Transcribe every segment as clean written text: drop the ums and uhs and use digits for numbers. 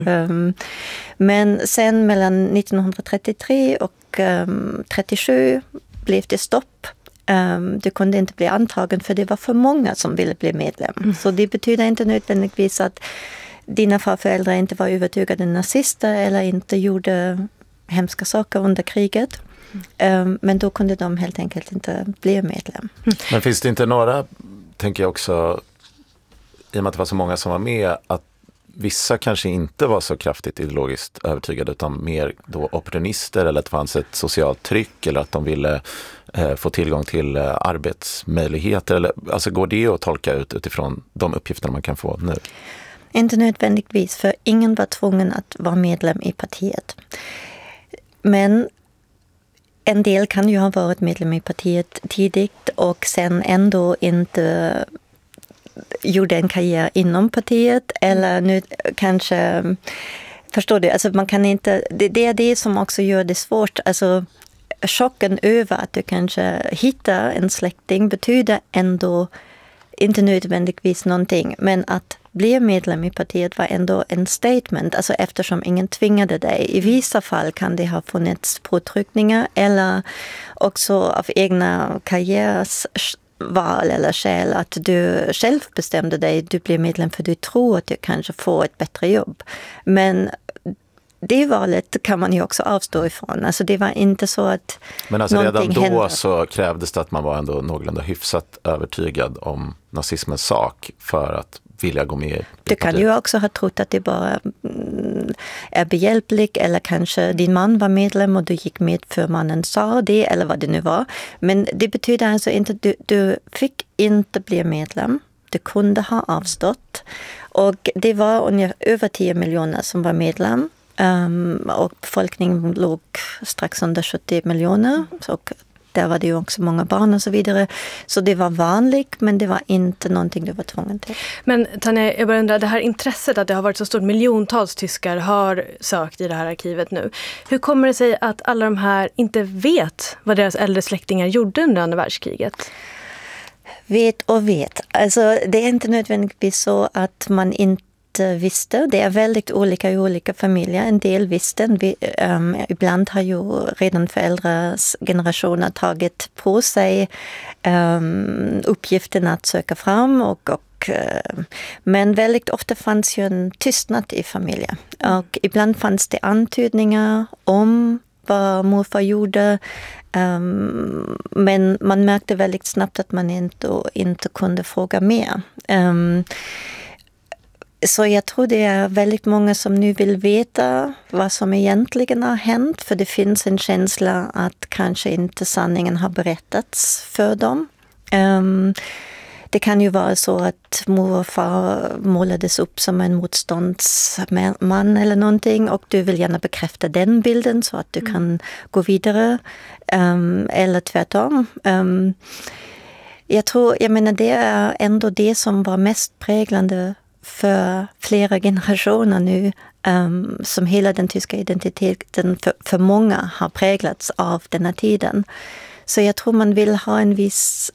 Men sen mellan 1933 och 1937 blev det stopp. Du kunde inte bli antagen för det var för många som ville bli medlem. Så det betyder inte nödvändigtvis att dina farföräldrar inte var övertygade nazister eller inte gjorde hemska saker under kriget. Men då kunde de helt enkelt inte bli medlem. Men finns det inte några, tänker jag också, i och med att det var så många som var med, att vissa kanske inte var så kraftigt ideologiskt övertygade utan mer då opportunister, eller att det fanns ett socialt tryck, eller att de ville få tillgång till arbetsmöjligheter, eller, alltså går det att tolka utifrån de uppgifter man kan få nu? Inte nödvändigtvis, för ingen var tvungen att vara medlem i partiet. Men en del kan ju ha varit medlem i partiet tidigt och sen ändå inte gjorde en karriär inom partiet, eller nu kanske, förstår du, alltså man kan inte, det är det som också gör det svårt, alltså chocken över att du kanske hittar en släkting betyder ändå inte nödvändigtvis någonting, men att bli medlem i partiet var ändå en statement, alltså eftersom ingen tvingade dig. I vissa fall kan det ha funnits påtryckningar eller också av egna karriärsval eller skäl att du själv bestämde dig, du blir medlem för du tror att du kanske får ett bättre jobb. Men det valet kan man ju också avstå ifrån. Alltså det var inte så att men alltså redan då hände. Så krävdes det att man var ändå någorlunda hyfsat övertygad om nazismens sak för att vilja gå med i du kan ju också ha trott att det bara är behjälpligt, eller kanske din man var medlem och du gick med för mannen sa det, eller vad det nu var. Men det betyder alltså inte, du fick inte bli medlem. Du kunde ha avstått. Och det var ungefär över 10 miljoner som var medlem. Och befolkningen låg strax under 70 miljoner. Och där var det ju också många barn och så vidare. Så det var vanligt, men det var inte någonting du var tvungen till. Men Tanja, jag bara undrar, det här intresset att det har varit så stort, miljontals tyskar har sökt i det här arkivet nu. Hur kommer det sig att alla de här inte vet vad deras äldre släktingar gjorde under andra världskriget? Vet och vet. Alltså det är inte nödvändigtvis så att man inte visste. Det är väldigt olika i olika familjer. En del visste. Ibland har ju redan föräldrars generationer tagit på sig uppgiften att söka fram. Men väldigt ofta fanns ju en tystnad i familjen. Och ibland fanns det antydningar om vad morfar gjorde. Men man märkte väldigt snabbt att man inte kunde fråga mer. Så jag tror det är väldigt många som nu vill veta vad som egentligen har hänt. För det finns en känsla att kanske inte sanningen har berättats för dem. Det kan ju vara så att mor och far målades upp som en motståndsman eller någonting. Och du vill gärna bekräfta den bilden så att du kan gå vidare. Eller tvärtom. Jag menar det är ändå det som var mest präglande för flera generationer nu, som hela den tyska identiteten för många har präglats av den här tiden. Så jag tror man vill ha en viss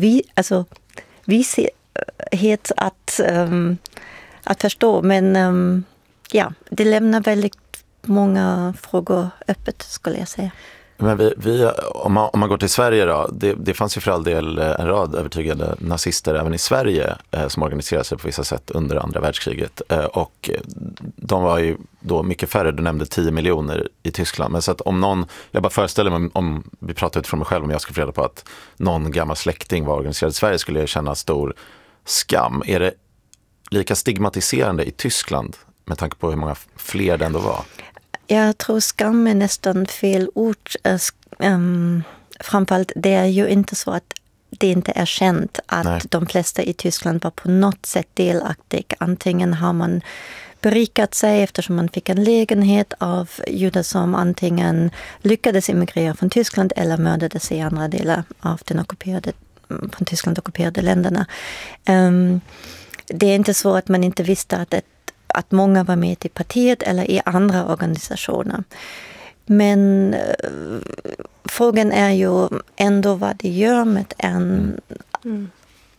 vishet att förstå, men det lämnar väldigt många frågor öppet, skulle jag säga. Men om man går till Sverige då, det fanns ju för all del en rad övertygade nazister även i Sverige som organiserade sig på vissa sätt under andra världskriget. Och de var ju då mycket färre, du nämnde 10 miljoner i Tyskland. Men så att om någon, jag bara föreställer mig, om vi pratar utifrån mig själv, om jag skulle få reda på att någon gammal släkting var organiserad i Sverige, skulle jag känna stor skam. Är det lika stigmatiserande i Tyskland med tanke på hur många fler det ändå var? Jag tror skam är nästan fel ord. Framförallt, det är ju inte så att det inte är känt att de flesta i Tyskland var på något sätt delaktiga. Antingen har man berikat sig eftersom man fick en lägenhet av judar som antingen lyckades immigrera från Tyskland eller mördades i andra delar av från Tyskland ockuperade länderna. Det är inte så att man inte visste att många var med i partiet eller i andra organisationer. Men frågan är ju ändå vad det gör med en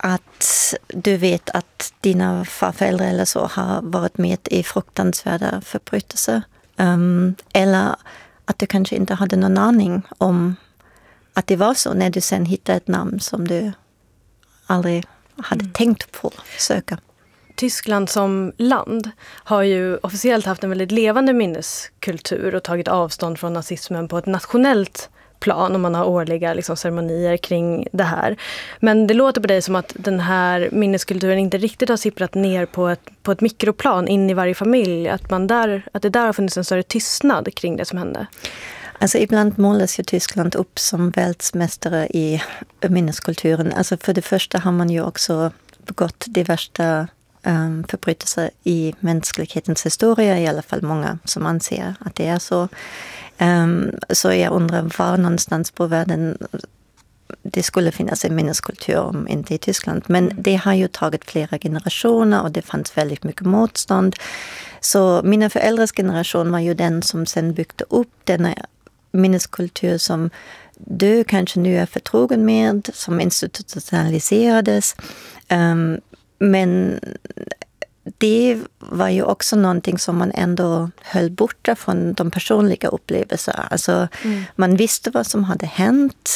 att du vet att dina farföräldrar eller så har varit med i fruktansvärda förbrytelser. Eller att du kanske inte hade någon aning om att det var så när du sen hittade ett namn som du aldrig hade tänkt på att söka. Tyskland som land har ju officiellt haft en väldigt levande minneskultur och tagit avstånd från nazismen på ett nationellt plan, och man har årliga liksom ceremonier kring det här. Men det låter på dig som att den här minneskulturen inte riktigt har sipprat ner på ett mikroplan in i varje familj. Att det där har funnits en större tystnad kring det som hände. Alltså ibland målas ju Tyskland upp som världsmästare i minneskulturen. Alltså för det första har man ju också begått de värsta förbrytelser i mänsklighetens historia, i alla fall många som anser att det är så. Så jag undrar var någonstans på världen det skulle finnas en minneskultur, om inte i Tyskland. Men det har ju tagit flera generationer och det fanns väldigt mycket motstånd. Så mina föräldrars generation var ju den som sen byggde upp denna minneskultur som du kanske nu är förtrogen med, som institutionaliserades. Men det var ju också någonting som man ändå höll borta från de personliga upplevelserna. Alltså man visste vad som hade hänt,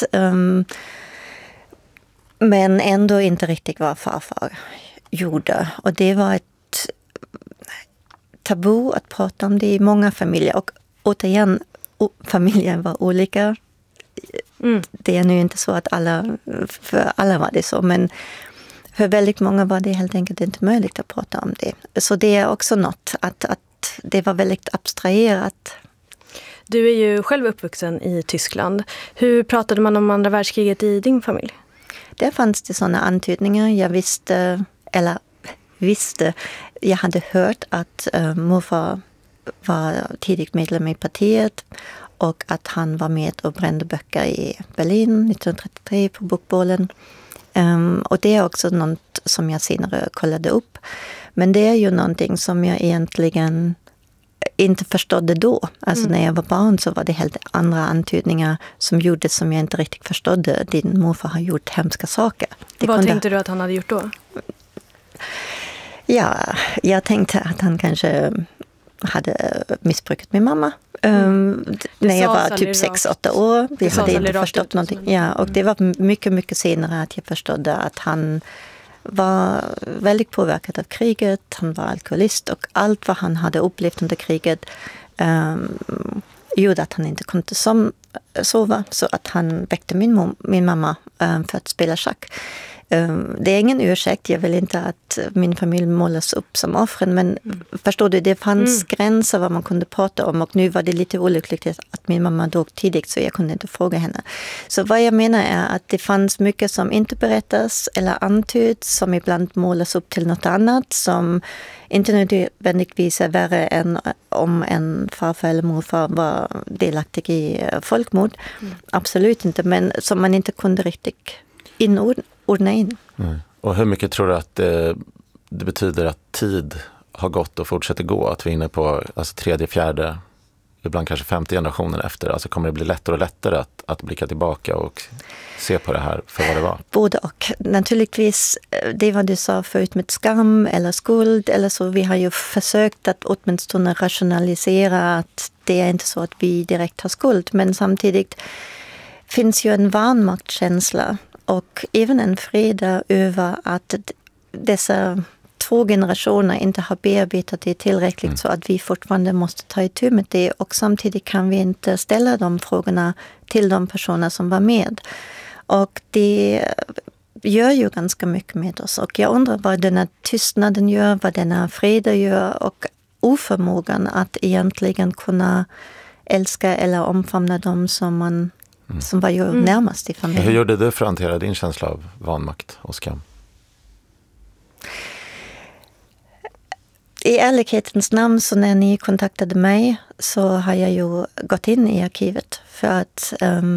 men ändå inte riktigt vad farfar gjorde. Och det var ett tabu att prata om det i många familjer. Och återigen, familjer var olika. Det är nu inte så att för alla var det så, men för väldigt många var det helt enkelt inte möjligt att prata om det. Så det är också något att det var väldigt abstraherat. Du är ju själv uppvuxen i Tyskland. Hur pratade man om andra världskriget i din familj? Där fanns det sådana antydningar. Jag jag hade hört att morfar var tidigt medlem i partiet och att han var med och brände böcker i Berlin 1933 på Bokbålen. Och det är också något som jag senare kollade upp. Men det är ju någonting som jag egentligen inte förstådde då. Alltså när jag var barn så var det helt andra antydningar som gjordes som jag inte riktigt förstådde. Din morfar har gjort hemska saker. Vad tänkte du att han hade gjort då? Ja, jag tänkte att han kanske hade missbrukat min mamma. När jag var typ 6-8 år. Vi hade inte förstått någonting. Ja, och det var mycket, mycket senare att jag förstod att han var väldigt påverkad av kriget. Han var alkoholist och allt vad han hade upplevt under kriget gjorde att han inte kunde sova. Så att han väckte min mamma för att spela schack. Det är ingen ursäkt, jag vill inte att min familj målas upp som offren, men förstår du, det fanns gränser vad man kunde prata om, och nu var det lite olyckligt att min mamma dog tidigt så jag kunde inte fråga henne. Så vad jag menar är att det fanns mycket som inte berättas eller antyds, som ibland målas upp till något annat, som inte nödvändigtvis är värre än om en farfar eller morfar var delaktig i folkmord. Absolut inte, men som man inte kunde riktigt ordna in. Och hur mycket tror du att det betyder att tid har gått och fortsätter gå? Att vi är inne på alltså, 3:e, 4:e, ibland kanske 5:e generationen efter. Alltså kommer det bli lättare och lättare att blicka tillbaka och se på det här för vad det var? Både och. Naturligtvis, det vad du sa förut med skam eller skuld eller så. Vi har ju försökt att åtminstone rationalisera att det är inte så att vi direkt har skuld. Men samtidigt finns ju en vanmaktskänsla. Och även en freda över att dessa 2 generationer inte har bearbetat det tillräckligt så att vi fortfarande måste ta itu med det. Och samtidigt kan vi inte ställa de frågorna till de personer som var med. Och det gör ju ganska mycket med oss. Och jag undrar vad denna tystnaden gör, vad denna freda gör och oförmågan att egentligen kunna älska eller omfamna dem som var ju närmast i familjen. Hur gjorde du för att hantera din känsla av vanmakt och skam? I ärlighetens namn, så när ni kontaktade mig så har jag ju gått in i arkivet för att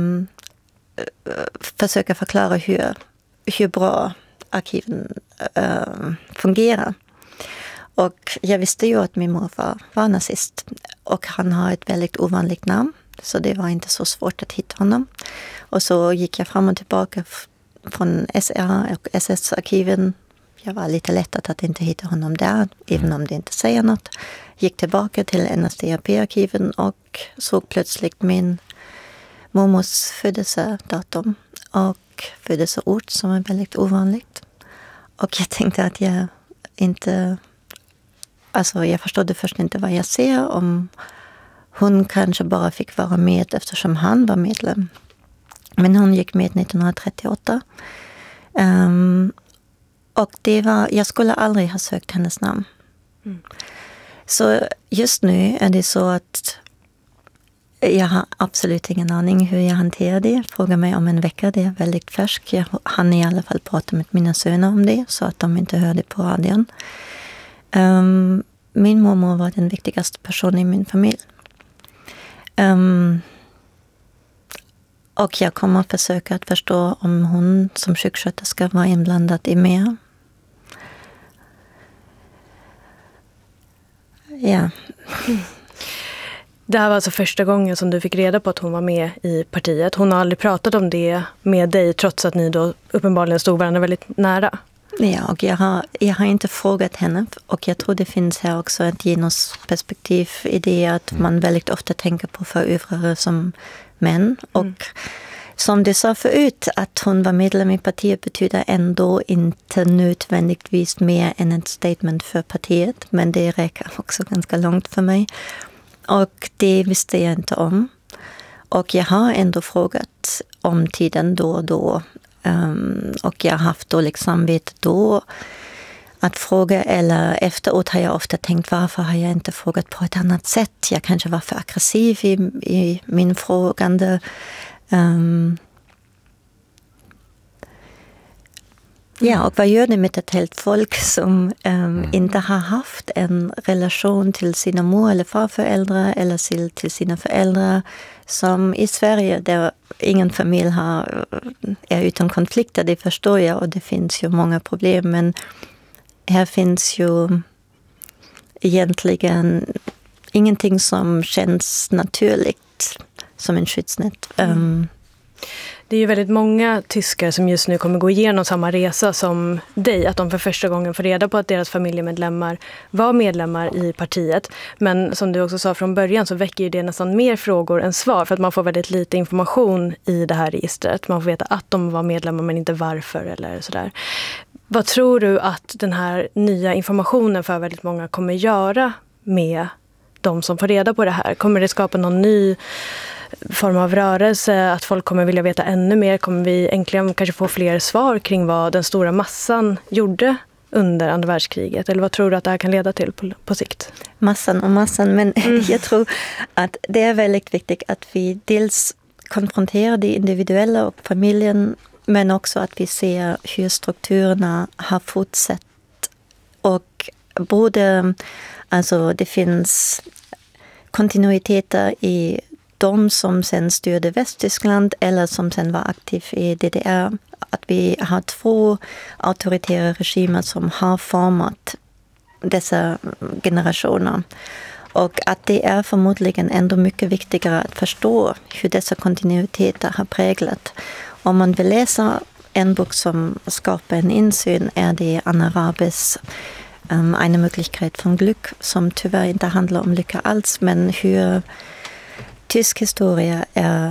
försöka förklara hur bra arkiven fungerar. Och jag visste ju att min morfar var nazist och han har ett väldigt ovanligt namn. Så det var inte så svårt att hitta honom. Och så gick jag fram och tillbaka från SR och SS-arkiven. Jag var lite lättad att inte hitta honom där, även om det inte säger något. Gick tillbaka till NSDAP-arkiven och såg plötsligt min mormors födelsedatum och födelseort som är väldigt ovanligt. Och jag tänkte att jag inte... Alltså jag förstod först inte vad jag ser, om hon kanske bara fick vara med eftersom han var medlem. Men hon gick med 1938. Och jag skulle aldrig ha sökt hennes namn. Så just nu är det så att jag har absolut ingen aning hur jag hanterar det. Fråga mig om en vecka, det är väldigt färsk. Jag hann i alla fall prata med mina söner om det så att de inte hörde på radion. Min mormor var den viktigaste personen i min familj. Och jag kommer att försöka att förstå om hon som sjuksköterska var inblandad i mer. Ja. Det här var alltså första gången som du fick reda på att hon var med i partiet. Hon har aldrig pratat om det med dig trots att ni då uppenbarligen stod varandra väldigt nära. Ja, och jag har inte frågat henne, och jag tror det finns här också ett genusperspektiv i det att man väldigt ofta tänker på förövrare som män. Och som du sa förut, att hon var medlem i partiet betyder ändå inte nödvändigtvis mer än ett statement för partiet, men det räcker också ganska långt för mig. Och det visste jag inte om. Och jag har ändå frågat om tiden då och då. Och jag har haft dåligt samvete då att fråga, eller efteråt har jag ofta tänkt, varför har jag inte frågat på ett annat sätt? Jag kanske var för aggressiv i min frågande. Ja, och vad gör det med ett helt folk som inte har haft en relation till sina mor- eller farföräldrar eller till sina föräldrar, som i Sverige där ingen familj är utan konflikter, det förstår jag, och det finns ju många problem, men här finns ju egentligen ingenting som känns naturligt som en skyddsnät. Det är ju väldigt många tyskar som just nu kommer gå igenom samma resa som dig. Att de för första gången får reda på att deras familjemedlemmar var medlemmar i partiet. Men som du också sa från början så väcker ju det nästan mer frågor än svar. För att man får väldigt lite information i det här registret. Man får veta att de var medlemmar men inte varför eller sådär. Vad tror du att den här nya informationen för väldigt många kommer göra med de som får reda på det här? Kommer det skapa någon ny form av rörelse, att folk kommer vilja veta ännu mer? Kommer vi äntligen kanske få fler svar kring vad den stora massan gjorde under andra världskriget? Eller vad tror du att det här kan leda till på sikt? Massan, men jag tror att det är väldigt viktigt att vi dels konfronterar det individuella och familjen, men också att vi ser hur strukturerna har fortsatt. Och både, alltså det finns kontinuiteter i de som sen styrde Västtyskland eller som sen var aktiv i DDR. Att vi har två auktoritära regimer som har format dessa generationer. Och att det är förmodligen ändå mycket viktigare att förstå hur dessa kontinuiteter har präglat. Om man vill läsa en bok som skapar en insyn är det Anna Rabes Eine Möglichkeit von Glück, som tyvärr inte handlar om lycka alls, men hur tysk historia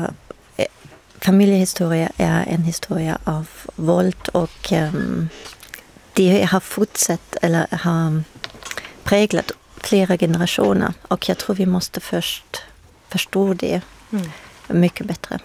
familjehistoria är en historia av våld, och det har fortsatt eller har präglat flera generationer, och jag tror vi måste först förstå det mycket bättre.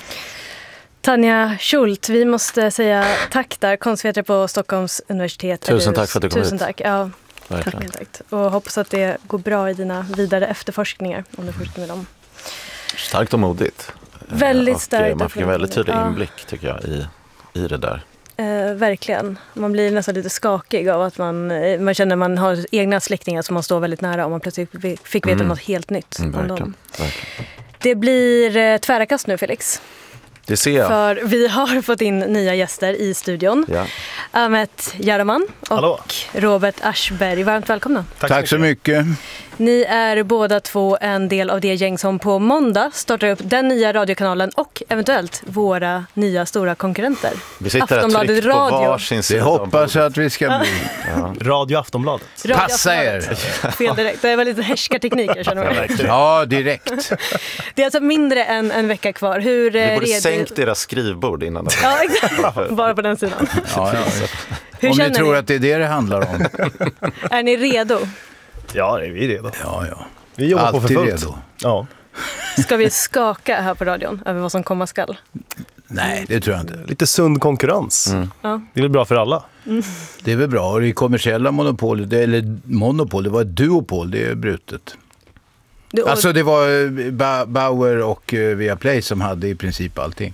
Tanja Schult, vi måste säga tack där, konstvetare på Stockholms universitet. Tusen tack för att du kom hit. Tusen tack. Ja, tack. Och hoppas att det går bra i dina vidare efterforskningar om du fortsätter med dem. Starkt och modigt. Väldigt starkt. Man fick en väldigt tydlig inblick tycker jag i det där. Verkligen. Man blir nästan lite skakig av att man känner att man har egna släktingar som man står väldigt nära och man plötsligt fick veta något helt nytt om dem. Verkligen. Det blir tvära kast nu, Felix. Det ser jag. För vi har fått in nya gäster i studion. Ja. Ahmet Jaraman och Robert Aschberg. Varmt välkomna. Tack så mycket. Ni är båda två en del av det gäng som på måndag startar upp den nya radiokanalen och eventuellt våra nya stora konkurrenter. Vi sitter här tryckt på varsin sida. Det hoppas jag att vi ska bli. Radio Aftonbladet. Passa er! Fel direkt. Det var lite härskarteknik, jag känner mig. Ja, direkt. Det är alltså mindre än en vecka kvar. Hur Vi borde sänkt deras skrivbord innan. Ja, exakt. Bara på den sidan. Ja. Hur Om känner ni tror att det är det handlar om. Är ni redo? Ja, vi är redo. Ja. Vi jobbar Alltid på för fullt. redo. Ja. Ska vi skaka här på radion över vad som komma skall? Nej, det tror jag inte. Lite sund konkurrens. Ja. Det är väl bra för alla. Det är väl bra. Och det kommersiella monopolet, eller monopol, det var ett duopol, det är brutet. Alltså det var Bauer och Viaplay som hade i princip allting.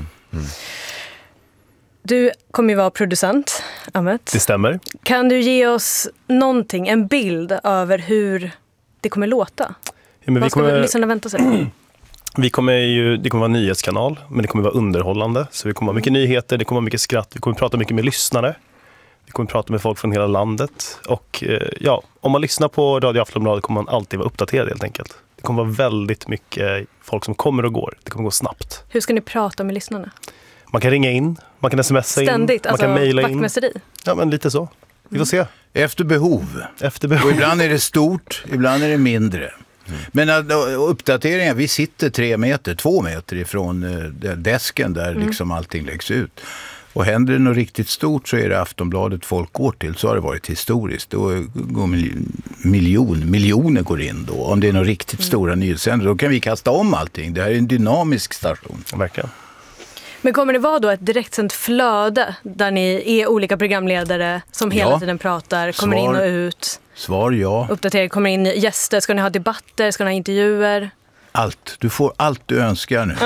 Du kommer ju vara producent, Ahmet. Det stämmer. Kan du ge oss någonting, en bild över hur det kommer låta? Ja, men vad ska lyssnarna vänta sig? Det kommer vara en nyhetskanal, men det kommer vara underhållande. Så det kommer vara mycket nyheter, det kommer vara mycket skratt, vi kommer prata mycket med lyssnare. Vi kommer prata med folk från hela landet. Och om man lyssnar på Radio Aftonbladet kommer man alltid vara uppdaterad helt enkelt. Det kommer vara väldigt mycket folk som kommer och går. Det kommer gå snabbt. Hur ska ni prata med lyssnarna? Man kan ringa in, man kan smsa in, ständigt, man kan mejla in. Vaktmästeri? Ja, men lite så. Vi får se. Efter behov. Och ibland är det stort, ibland är det mindre. Men uppdateringar, vi sitter 2 meter ifrån desken där liksom allting läggs ut. Och händer det något riktigt stort så är det Aftonbladet folk går till. Så har det varit historiskt. Då går miljoner går in då. Om det är något riktigt stora nyhetssändare, då kan vi kasta om allting. Det här är en dynamisk station. Verkligen. Men kommer det vara då ett direktsänt flöde där ni är olika programledare som hela tiden pratar, kommer in och ut? Svar ja. Uppdaterar, kommer in gäster, ska ni ha debatter, ska ni ha intervjuer? Allt. Du får allt du önskar nu.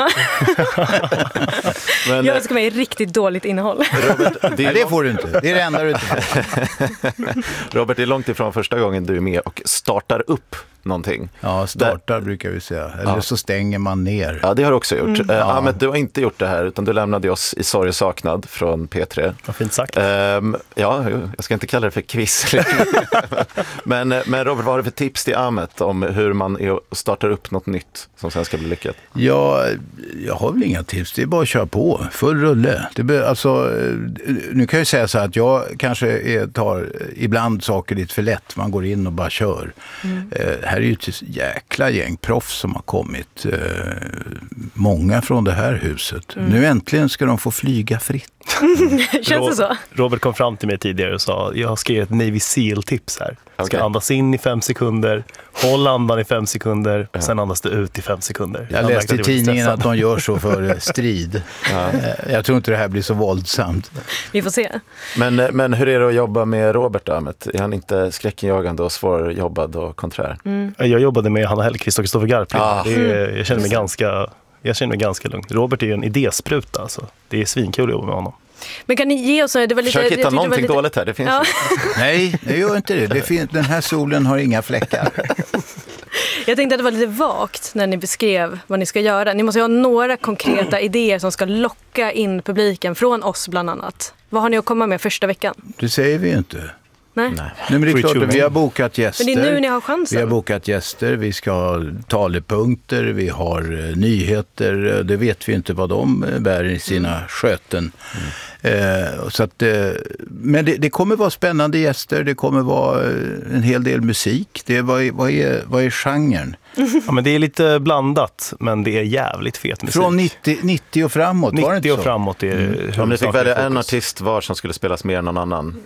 Men, jag önskar mig riktigt dåligt innehåll. Robert, det får du inte. Det är det enda du inte får. Robert, det är långt ifrån första gången du är med och startar upp någonting. Ja, startar brukar vi säga. Eller så stänger man ner. Ja, det har du också gjort. Ahmet, du har inte gjort det här utan du lämnade oss i sorg och saknad från P3. Vad fint sagt. Jag ska inte kalla det för quiz. men Robert, vad har du för tips till Ahmet om hur man startar upp något nytt som sen ska bli lyckat? Ja, jag har väl inga tips. Det är bara att köra på. Full rulle. Nu kan jag säga så här att jag kanske tar ibland saker lite för lätt. Man går in och bara kör. Här är ju ett jäkla gäng proffs som har kommit. Många från det här huset. Nu äntligen ska de få flyga fritt. Känns det så? Robert kom fram till mig tidigare och sa jag har skrivit ett Navy Seal-tips här. Ska andas in i 5 sekunder, håll andan i 5 sekunder, sen andas du ut i 5 sekunder. Jag läste i tidningen att de gör så för strid. Jag tror inte det här blir så våldsamt. Vi får se. Men hur är det att jobba med Robert Ahmet? Är han inte skräckenjagande och svårjobbad och konträr? Jag jobbade med Hanna Hellqvist och Kristoffer Garplind. Jag känner mig ganska lugn. Robert är ju en idéspruta. Alltså. Det är svinkul att jobba med honom. Men kan ni ge oss... Försök hitta någonting dåligt här. Det finns Nej, det gör inte det. Den här solen har inga fläckar. Jag tänkte att det var lite vagt när ni beskrev vad ni ska göra. Ni måste ha några konkreta idéer som ska locka in publiken från oss bland annat. Vad har ni att komma med första veckan? Det säger vi ju inte. Nej. Men det är klart att vi har bokat gäster. Men det är nu ni har chansen. Vi har bokat gäster, vi ska ha talepunkter, vi har nyheter. Det vet vi inte vad de bär i sina sköten. Så att, men det kommer vara spännande gäster, det kommer vara en hel del musik. Vad är genren? Ja, men det är lite blandat, men det är jävligt fet musik. Från 90 och framåt, 90 var det inte så? och framåt är om ni fick välja en artist var som skulle spelas mer än någon annan?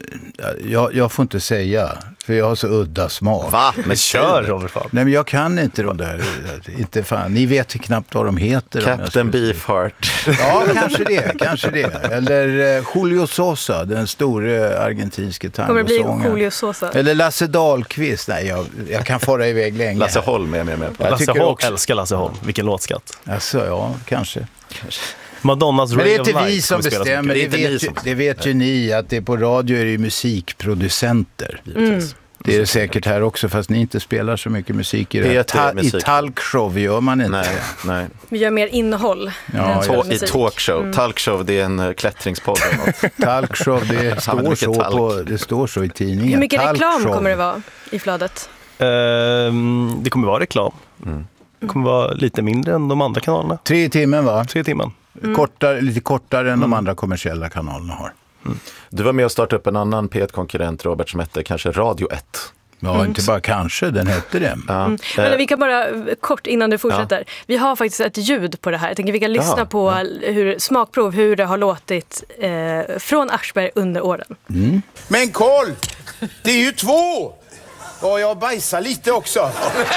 Jag får inte säga, för jag har så udda smak. Va? Men kör, Robert. Nej, men jag kan inte de där. Inte fan. Ni vet knappt vad de heter. Captain Beefheart. Ja, kanske det. Eller Julio Sosa, den store argentinske tangosångaren. Kommer det bli Julio Sosa? Eller Lasse Dahlqvist. Nej, jag kan fara iväg länge. Lasse Holm är med på. Lasse Holm, älskar Lasse Holm. Vilken låtskatt. Alltså, ja, kanske. Madonnas men det är inte vi som bestämmer. Det vet ju ni att det på radio är det musikproducenter. Det är det säkert här också, fast ni inte spelar så mycket musik i det. I talkshow gör man inte. Nej. Vi gör mer innehåll. I talkshow. Talkshow, det är en klättringspodd. Talkshow, det står så i tidningen. Hur mycket reklam kommer det vara i flödet? Det kommer vara reklam. Det kommer vara lite mindre än de andra kanalerna. 3 timmar va? 3 timmar. Lite kortare än de andra kommersiella kanalerna har. Du var med och startade upp en annan P1-konkurrent, Robert, som hette kanske Radio 1. Ja, inte bara kanske, den hette det. Men vi kan bara kort innan du fortsätter. Vi har faktiskt ett ljud på det här. Jag tänker vi kan lyssna på smakprov hur det har låtit från Aschberg under åren. Men koll! Det är ju 2! Ja, jag bajsar lite också.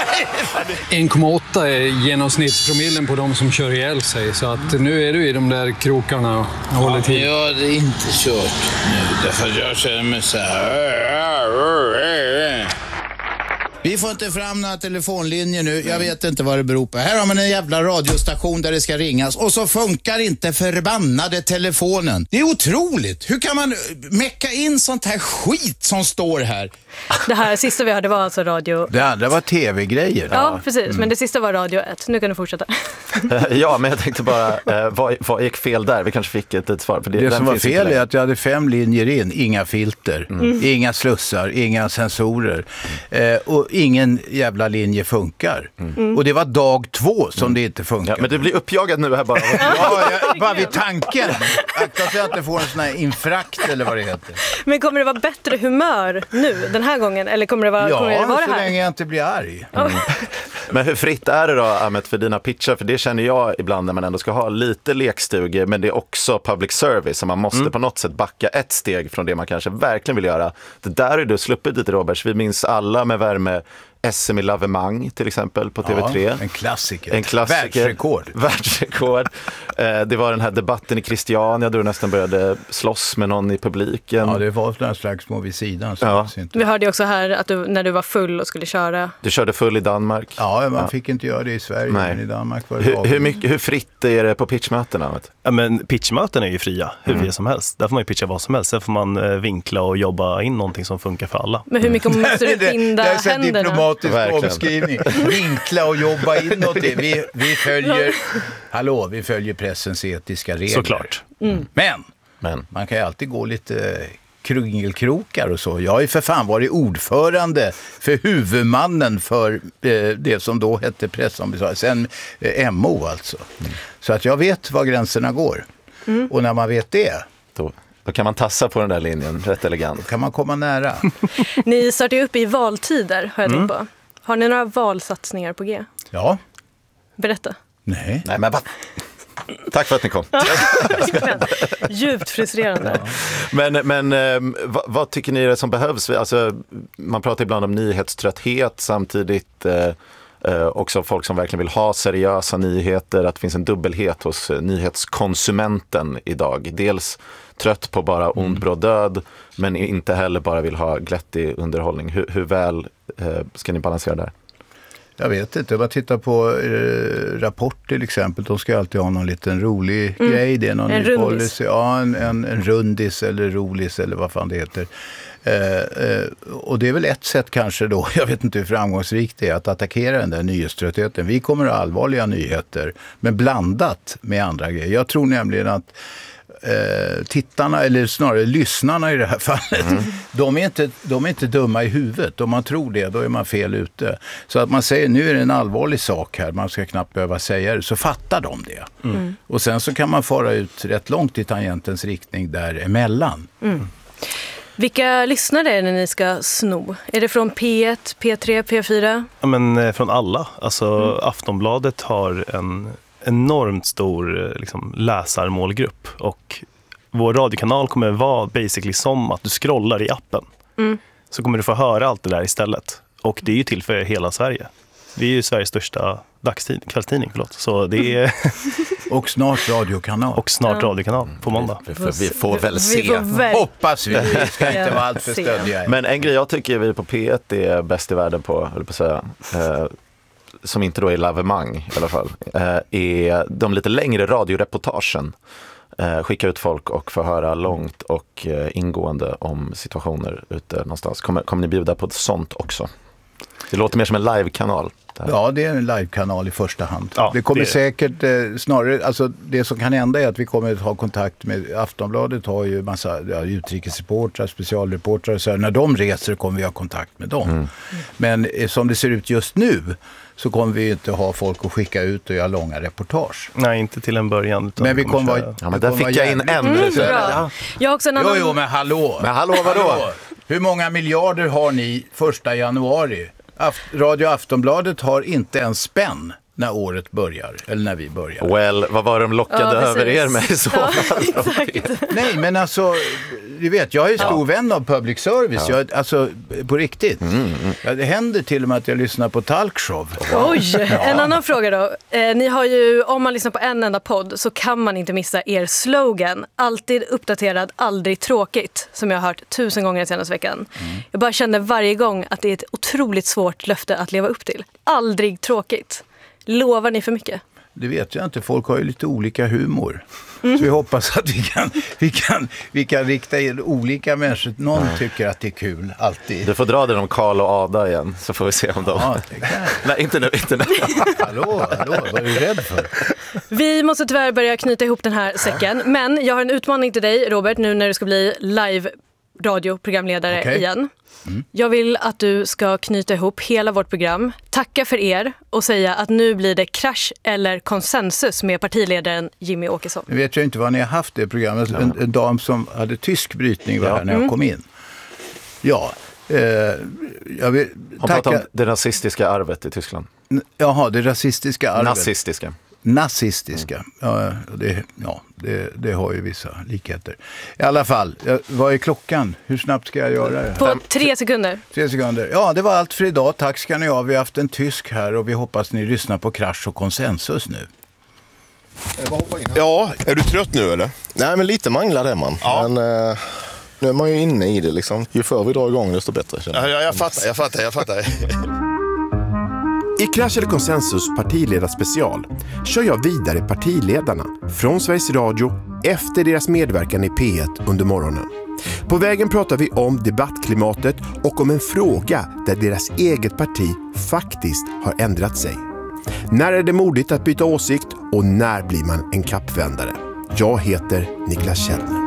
1,8 är genomsnittspromillen på de som kör ihjäl sig. Så att nu är du i de där krokarna och håller till. Jag hade inte kört nu därför att jag känner mig så här. Vi får inte fram några telefonlinjer nu. Jag vet inte vad det beror på. Här har man en jävla radiostation där det ska ringas. Och så funkar inte förbannade telefonen. Det är otroligt. Hur kan man mecka in sånt här skit som står här? Det här sista vi hörde var alltså radio... Det andra var tv-grejer. Ja, precis. Men det sista var Radio 1. Nu kan du fortsätta. Ja, men jag tänkte bara, vad gick fel där? Vi kanske fick ett svar. För det som var fel är att jag hade 5 linjer in. Inga filter, inga slussar, inga sensorer. Och ingen jävla linje funkar. Och det var dag 2 som det inte funkar. Ja, men du blir uppjagad nu här bara. Bara vid tanken. Akta så jag inte får en sån här infrakt eller vad det heter. Men kommer det vara bättre humör nu, den här gången? Eller kommer det vara, kommer det vara så det här? länge jag inte blir arg. Men hur fritt är det då, Ahmet, för dina pitchar? För det känner jag ibland när man ändå ska ha lite lekstuge, men det är också public service, så man måste på något sätt backa ett steg från det man kanske verkligen vill göra. Det där är du sluppit lite, Robert. Vi minns alla med värme SM i lavemang till exempel på TV3. Ja, en klassiker. Världsrekord. Det var den här debatten i Christiania där du nästan började slåss med någon i publiken. Ja, det var några slags små vid sidan. Vi hörde också här att du, när du var full och skulle köra... Du körde full i Danmark. Ja, man fick inte göra det i Sverige, men i Danmark var det hur fritt är det på pitchmötena? Ja, men pitchmöten är ju fria, hur fria som helst. Där får man ju pitcha vad som helst. Där får man vinkla och jobba in någonting som funkar för alla. Men hur mycket måste du binda händerna? Omskrivning. Vinkla och jobba in någonting. Vi följer pressens etiska regler. Såklart. Men man kan ju alltid gå lite kringelkrokar och så. Jag har ju för fan varit ordförande för huvudmannen för det som då hette Pressombudsmannen, sen MO alltså. Så att jag vet var gränserna går. Och när man vet det, då kan man tassa på den där linjen rätt elegant. Då kan man komma nära. Ni startar ju upp i valtider, har jag tänkt på. Har ni några valsatsningar på G? Ja. Berätta. Nej, men tack för att ni kom. Djupt frustrerande. Ja. Men vad tycker ni är det som behövs? Alltså, man pratar ibland om nyhetströtthet, samtidigt också folk som verkligen vill ha seriösa nyheter, att det finns en dubbelhet hos nyhetskonsumenten idag. Dels trött på bara ond, bråd, död, men inte heller bara vill ha glättig underhållning. Hur väl ska ni balansera där? Jag vet inte, jag tittar på Rapport till exempel, de ska alltid ha någon liten rolig grej, det är någon en policy, en rundis eller rolis eller vad fan det heter. Och det är väl ett sätt kanske då, jag vet inte hur framgångsrikt det är, att attackera den där nyhetströttheten. Vi kommer att ha allvarliga nyheter, men blandat med andra grejer. Jag tror nämligen att tittarna, eller snarare lyssnarna i det här fallet, de är inte dumma i huvudet. Om man tror det, då är man fel ute. Så att man säger, nu är det en allvarlig sak här, man ska knappt behöva säga det, så fattar de det. Och sen så kan man fara ut rätt långt i tangentens riktning däremellan. Vilka lyssnare är det ni ska sno? Är det från P1, P3, P4? Ja, men från alla. Alltså Aftonbladet har en enormt stor läsarmålgrupp, och vår radiokanal kommer vara basically som att du scrollar i appen. Så kommer du få höra allt det där istället. Och det är ju till för hela Sverige. Vi är ju Sveriges största kvällstidning, så det är... Och snart radiokanal. Och snart radiokanal på måndag. Vi får väl se. Hoppas vi ska inte vara allt för stödja. Men en grej jag tycker vi på P1 är bäst i världen på, höll på att säga, som inte då är lavemang i alla fall, är de lite längre radioreportagen. Skicka ut folk och få höra långt och ingående om situationer ute någonstans. Kommer ni bjuda på ett sånt också? Det låter mer som en live-kanal. Ja, det är en live-kanal i första hand. Ja, det kommer det säkert snarare, alltså det som kan hända är att vi kommer att ha kontakt med Aftonbladet, har ju massa utrikesreportrar, specialreportrar, så här, när de reser kommer vi ha kontakt med dem. Men som det ser ut just nu så kommer vi inte ha folk att skicka ut och göra långa reportage. Nej, inte till en början. Men vi kommer vara... Ja, men där fick jag in en. Bra. Jag har också en annan... Jo, men hallå! Men hallå, vadå? Hur många miljarder har ni 1 januari? Radio Aftonbladet har inte en spänn när året börjar, eller när vi börjar. Well, vad var de lockade över er med i så fall? Nej, men alltså, du vet, jag är stor vän av public service. Jag, alltså, på riktigt. Ja, det händer till och med att jag lyssnar på talkshow. Oj, en annan fråga då. Ni har ju, om man lyssnar på en enda podd så kan man inte missa er slogan. Alltid uppdaterad, aldrig tråkigt. Som jag har hört 1000 gånger den senaste veckan. Jag bara känner varje gång att det är ett otroligt svårt löfte att leva upp till. Aldrig tråkigt. Lovar ni för mycket? Det vet jag inte. Folk har ju lite olika humor. Så vi hoppas att vi kan rikta in olika människor. Någon tycker att det är kul, alltid. Du får dra den om Karl och Ada igen, så får vi se om de... Ja, det kan. Nej, inte nu. Hallå, vad är du rädd för? Vi måste tyvärr börja knyta ihop den här säcken. Men jag har en utmaning till dig, Robert, nu när du ska bli live-radioprogramledare igen. Jag vill att du ska knyta ihop hela vårt program, tacka för er och säga att nu blir det krasch eller konsensus med partiledaren Jimmy Åkesson. Nu vet jag inte vad ni har haft det programmet. En dam som hade tysk brytning var här när jag kom in. Ja, jag vill tacka... Hon pratar om det rasistiska arvet i Tyskland. Jaha, det rasistiska arvet. Nazistiska. Ja, det har ju vissa likheter. I alla fall, vad är klockan? Hur snabbt ska jag göra det? På 3 sekunder. 3 sekunder. Ja, det var allt för idag. Tack ska ni ha. Vi har haft en tysk här och vi hoppas ni lyssnar på Krasch och konsensus nu. Ja, är du trött nu eller? Nej, men lite manglad är man. Ja. Men nu är man ju inne i det liksom. Ju förr vi drar igång desto bättre. Ja, jag fattar. I Krasch eller konsensus partiledarspecial kör jag vidare partiledarna från Sveriges Radio efter deras medverkan i P1 under morgonen. På vägen pratar vi om debattklimatet och om en fråga där deras eget parti faktiskt har ändrat sig. När är det modigt att byta åsikt och när blir man en kappvändare? Jag heter Niklas Källner.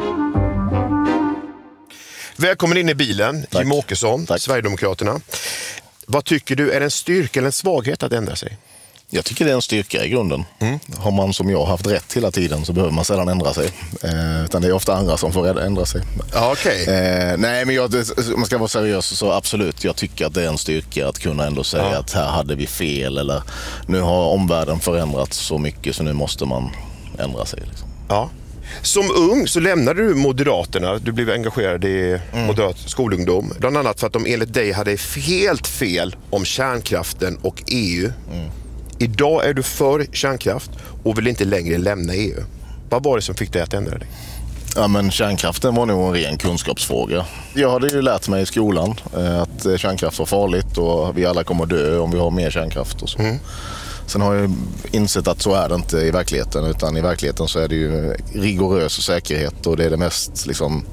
Välkommen in i bilen, Jim Åkesson, Sverigedemokraterna. Vad tycker du är en styrka eller en svaghet att ändra sig? Jag tycker det är en styrka i grunden. Har man som jag haft rätt hela tiden så behöver man sällan ändra sig. Utan det är ofta andra som får ändra sig. Ja, okej. Nej, men om man ska vara seriös så absolut. Jag tycker att det är en styrka att kunna ändå säga att här hade vi fel. Eller nu har omvärlden förändrats så mycket så nu måste man ändra sig. Liksom. Ja. Som ung så lämnade du Moderaterna. Du blev engagerad i moderat skolungdom. Bland annat för att de enligt dig hade helt fel om kärnkraften och EU. Idag är du för kärnkraft och vill inte längre lämna EU. Vad var det som fick dig att ändra dig? Ja, men kärnkraften var nog en ren kunskapsfråga. Jag hade ju lärt mig i skolan att kärnkraft var farligt och vi alla kommer dö om vi har mer kärnkraft och så. Sen har jag insett att så är det inte i verkligheten, utan i verkligheten så är det ju rigorös säkerhet och det är det mest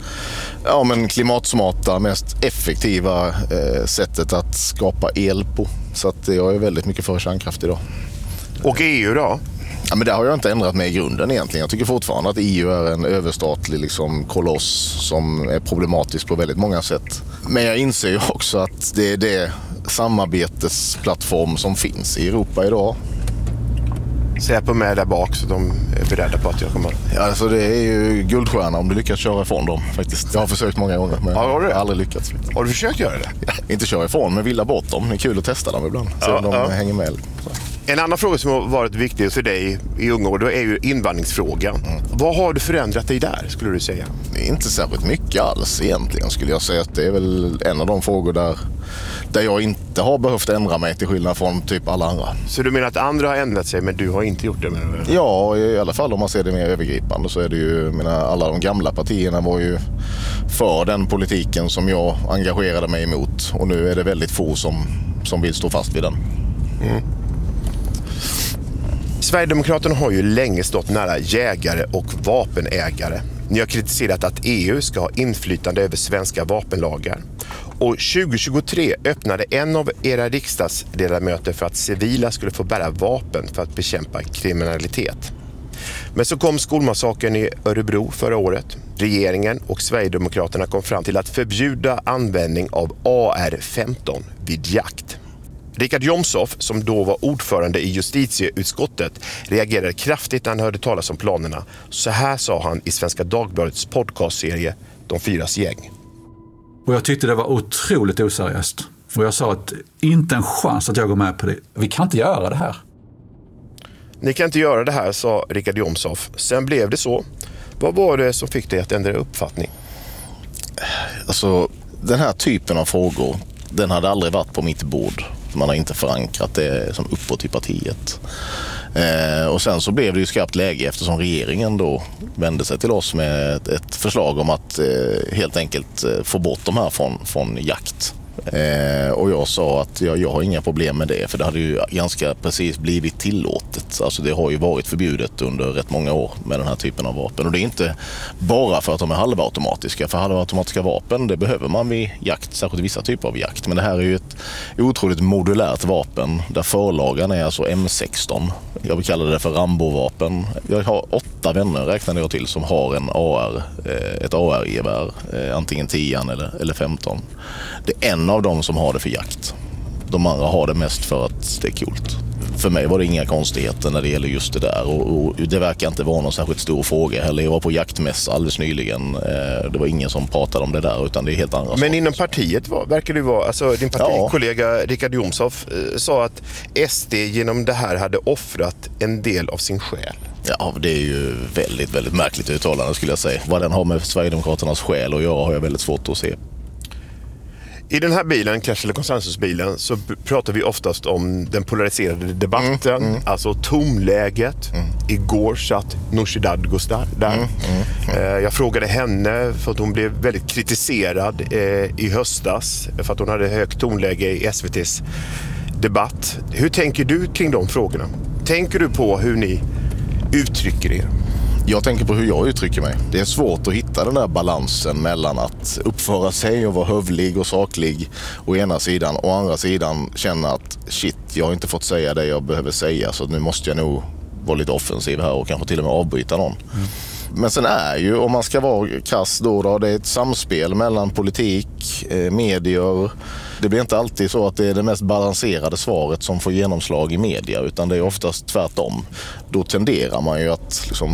klimatsmarta, mest effektiva sättet att skapa el på. Så att jag är väldigt mycket för kärnkraft idag. Och EU då? Ja, men det har jag inte ändrat mig i grunden egentligen. Jag tycker fortfarande att EU är en överstatlig koloss som är problematisk på väldigt många sätt. Men jag inser ju också att det är det samarbetesplattform som finns i Europa idag. Säpo med där bak så de är beredda på att jag kommer. Ja, alltså det är ju guldstjärna om du lyckas köra ifrån dem faktiskt. Jag har försökt många gånger men jag har aldrig lyckats. Har du försökt göra det? Ja, inte köra ifrån men vilja bort dem. Det är kul att testa dem ibland. Så de hänger med. En annan fråga som har varit viktig för dig i unga år är ju invandringsfrågan. Vad har du förändrat dig där skulle du säga? Det är inte särskilt mycket alls egentligen skulle jag säga. Att det är väl en av de frågor där jag inte har behövt ändra mig till skillnad från typ alla andra. Så du menar att andra har ändrat sig men du har inte gjort det? Ja, i alla fall om man ser det mer övergripande så är det ju, alla de gamla partierna var ju för den politiken som jag engagerade mig emot och nu är det väldigt få som vill stå fast vid den. Sverigedemokraterna har ju länge stått nära jägare och vapenägare. Ni har kritiserat att EU ska ha inflytande över svenska vapenlagar Och 2023 öppnade en av era riksdagsledamöter för att civila skulle få bära vapen för att bekämpa kriminalitet. Men så kom skolmassakern i Örebro förra året. Regeringen och Sverigedemokraterna kom fram till att förbjuda användning av AR-15 vid jakt. Richard Jomshof, som då var ordförande i justitieutskottet, reagerade kraftigt när han hörde talas om planerna. Så här sa han i Svenska Dagbladets podcastserie De fyras gäng. Och jag tyckte det var otroligt oseriöst. Och jag sa att inte en chans att jag går med på det. Vi kan inte göra det här. Ni kan inte göra det här, sa Richard Jomshof. Sen blev det så. Vad var det som fick dig att ändra uppfattning? Alltså, den här typen av frågor, den hade aldrig varit på mitt bord. Man har inte förankrat det som uppåt i partiet. Och sen så blev det ju skarpt läge eftersom regeringen då vände sig till oss med ett förslag om att helt enkelt få bort de här från jakt. Och jag sa att jag har inga problem med det, för det hade ju ganska precis blivit tillåtet. Alltså det har ju varit förbjudet under rätt många år med den här typen av vapen. Och det är inte bara för att de är halvautomatiska. För halvautomatiska vapen, det behöver man vid jakt, särskilt vissa typer av jakt. Men det här är ju ett otroligt modulärt vapen där förlagan är alltså M16. Jag vill kalla det för Rambo-vapen. Jag har 8 vänner, räknade jag till, som har ett AR-gevär, antingen 10 eller 15. Det är en av dem som har det för jakt. De andra har det mest för att det är coolt. För mig var det inga konstigheter när det gäller just det där. Och det verkar inte vara någon särskilt stor fråga heller. Jag var på jaktmässa alldeles nyligen. Det var ingen som pratade om det där, utan det är helt andra saker. Men inom partiet verkar det vara, alltså din partikollega Richard Jomshof sa att SD genom det här hade offrat en del av sin själ. Ja, det är ju väldigt, väldigt märkligt uttalande skulle jag säga. Vad den har med Sverigedemokraternas själ och jag har jag väldigt svårt att se. I den här bilen, Clash eller konsensusbilen, så pratar vi oftast om den polariserade debatten, alltså tomläget. Igår satt Nooshi Dadgostar där. Jag frågade henne för att hon blev väldigt kritiserad i höstas för att hon hade högt tonläge i SVT:s debatt. Hur tänker du kring de frågorna? Tänker du på hur ni uttrycker er? Jag tänker på hur jag uttrycker mig. Det är svårt att hitta den där balansen mellan att uppföra sig och vara hövlig och saklig å ena sidan och å andra sidan känna att shit, jag har inte fått säga det jag behöver säga, så nu måste jag nog vara lite offensiv här och kanske till och med avbryta någon. Men sen är ju, om man ska vara kass då, det är ett samspel mellan politik, medier. Det blir inte alltid så att det är det mest balanserade svaret som får genomslag i media, utan det är oftast tvärtom. Då tenderar man ju att liksom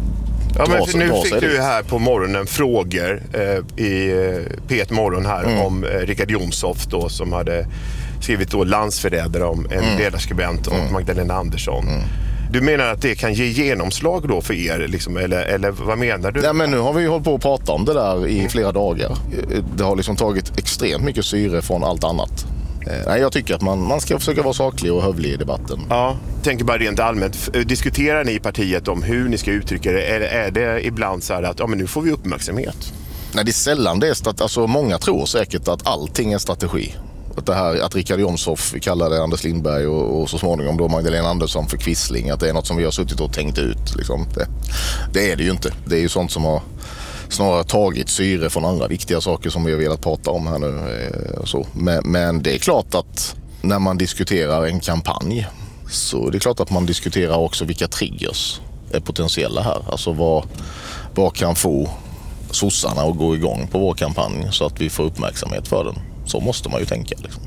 nu fick du här på morgonen frågor i P1 Morgon här om Richard Jomshof då, som hade skrivit då landsförrädare om en ledarskribent och Magdalena Andersson. Du menar att det kan ge genomslag då för er, liksom, eller vad menar du? Nej, men nu har vi hållit på att prata om det där i flera dagar. Det har liksom tagit extremt mycket syre från allt annat. Nej, jag tycker att man ska försöka vara saklig och hövlig i debatten. Ja, tänker bara rent allmänt. Diskuterar ni i partiet om hur ni ska uttrycka det? Eller är det ibland så här att men nu får vi uppmärksamhet? Nej, det är sällan det är alltså många tror säkert att allting är strategi. Att det här att Richard Jomshof kallade Anders Lindberg och så småningom då Magdalena Andersson för kvissling, att det är något som vi har suttit och tänkt ut. Liksom. Det är det ju inte. Det är ju sånt som har snarare tagit syre från andra viktiga saker som vi har velat prata om här nu. Så. Men det är klart att när man diskuterar en kampanj, så det är klart att man diskuterar också vilka triggers är potentiella här. Alltså vad kan få sossarna att gå igång på vår kampanj så att vi får uppmärksamhet för den. Så måste man ju tänka. Liksom.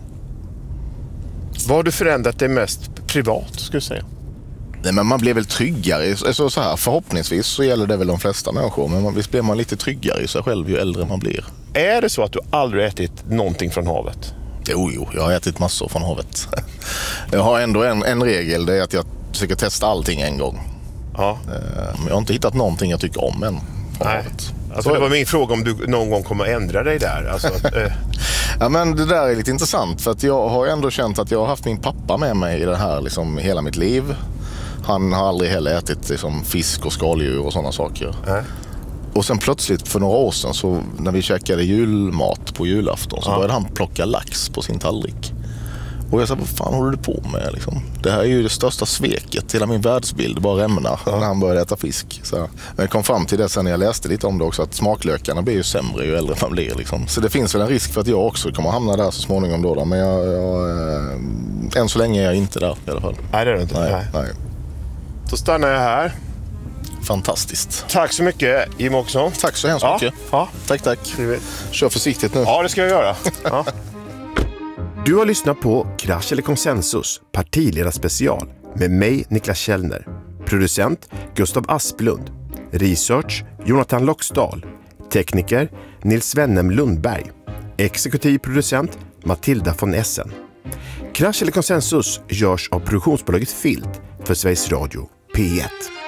Vad har du förändrat det mest privat, skulle jag säga? Nej, men man blir väl tryggare. Alltså, så här, förhoppningsvis så gäller det väl de flesta människor. Men visst blir man lite tryggare i sig själv ju äldre man blir. Är det så att du aldrig ätit någonting från havet? Jo, jag har ätit massor från havet. Jag har ändå en regel, det är att jag försöker testa allting en gång. Ja. Men jag har inte hittat någonting jag tycker om än från havet. Alltså, det var min fråga om du någon gång kommer att ändra dig där. Alltså, Ja, men det där är lite intressant, för att jag har ändå känt att jag har haft min pappa med mig i det här liksom, hela mitt liv. Han har aldrig heller ätit liksom, fisk och skaldjur och sådana saker. Och sen plötsligt för några år sedan, så när vi käkade julmat på julafton, så började han plocka lax på sin tallrik. Och jag sa, vad fan håller du på med liksom? Det här är ju det största sveket, hela min världsbild bara rämna när han började äta fisk. Så, men jag kom fram till det sen när jag läste lite om det också, att smaklökarna blir ju sämre ju äldre man blir liksom. Så det finns väl en risk för att jag också kommer hamna där så småningom då. Men än så länge är jag inte där i alla fall. Nej, det är det inte. Nej. Då stannar jag här. Fantastiskt. Tack så mycket, Jim också. Tack så hemskt mycket. Ja. Tack. Kör försiktigt nu. Ja, det ska jag göra. Ja. Du har lyssnat på Krasch eller konsensus, partiledarspecial med mig, Niklas Källner. Producent Gustav Asplund. Research Jonathan Loxdal. Tekniker Nils Wennem Lundberg. Exekutiv producent Matilda von Essen. Krasch eller konsensus görs av produktionsbolaget Filt för Sveriges Radio P1.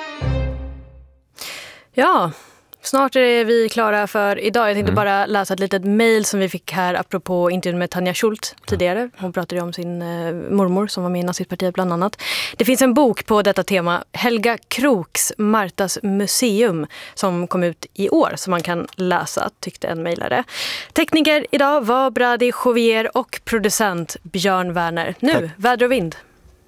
Ja, snart är vi klara för idag. Jag tänkte bara läsa ett litet mejl som vi fick här apropå intervjun med Tanja Schult tidigare. Hon pratade om sin mormor som var med i nazistpartiet bland annat. Det finns en bok på detta tema, Helga Kroks Martas museum, som kom ut i år som man kan läsa, tyckte en mejlare. Tekniker idag var Brady Jovier och producent Björn Werner. Nu, väder och vind.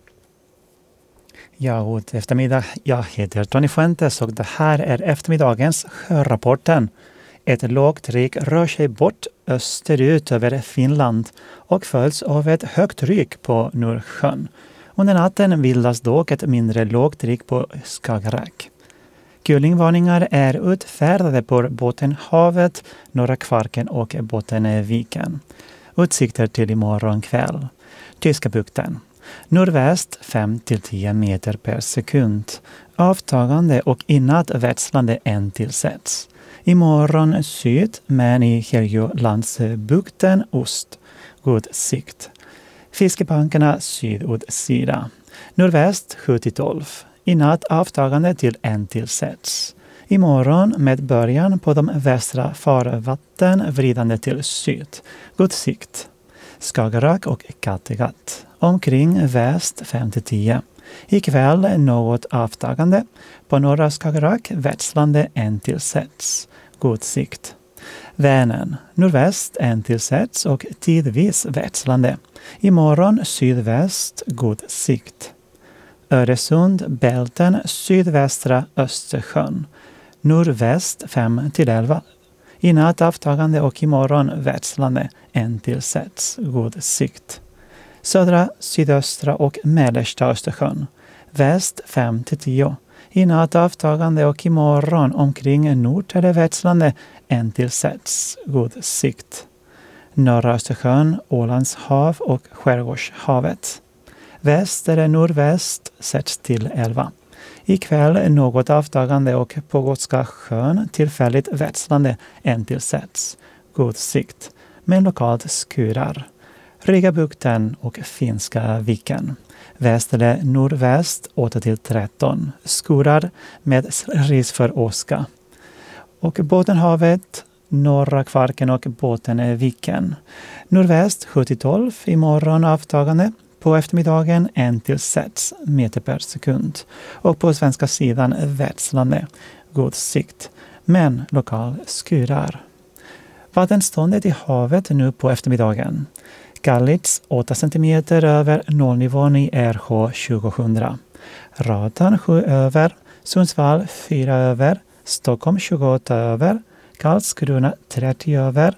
Ja, god eftermiddag. Jag heter Tony Fuentes och det här är eftermiddagens sjörapporten. Ett lågtryck rör sig bort österut över Finland och följs av ett högt tryck på Nordsjön. Under natten bildas dock ett mindre lågtryck på Skagerrak. Kulingvarningar är utfärdade på Bottenhavet, Norra Kvarken och Bottenviken. Utsikter till imorgon kväll. Tyska bukten. Nordväst 5-10 meter per sekund. Avtagande och i natt växlande 1-6. Imorgon syd, men i Helgolandsbukten ost. God sikt. Fiskebankarna sydsida. Nordväst 7-12. I natt avtagande till 1-6. Imorgon med början på de västra farvatten vridande till syd. God sikt. Skagerrak och Kattegatt. Omkring väst 5-10. Ikväll något avtagande. På norra Skagerrak växlande 1-6. God sikt. Vänern. Nordväst 1-6 och tidvis växlande. Imorgon sydväst god sikt. Öresund, Bälten, sydvästra Östersjön. Nordväst 5-11. I natt avtagande och imorgon växlande 1-6. God sikt. Södra, sydöstra och mellersta Östersjön. Väst 5-10. I natt avtagande och imorgon omkring nord eller växlande 1-6. God sikt. Norra Östersjön, Ålands hav och Skärgårdshavet. Väst eller nordväst 6-11. Ikväll något avtagande och på Gotska sjön tillfälligt växlande 1-6. God sikt. Men lokalt skurar. Rigabukten och Finska viken. Väst eller nordväst 8-13. Skurar med risk för åska. Och Bottenhavet, Norra Kvarken och Bottenviken. Nordväst 7-12. Imorgon avtagande. På eftermiddagen 1-6 meter per sekund. Och på svenska sidan växlande. God sikt. Men lokal skurar. Vattenståndet i havet nu på eftermiddagen. Kallits 8 cm över nollnivån i RH 2000. Ratan 7 över. Sundsvall 4 över. Stockholm 28 över. Karlskrona 30 över.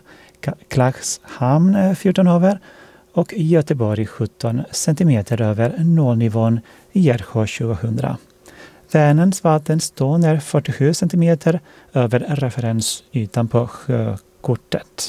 Klagshamn 14 över. Och Göteborg 17 cm över nollnivån i RH 2000. Vänerns vattenstånd är 47 cm över referensytan på sjökortet.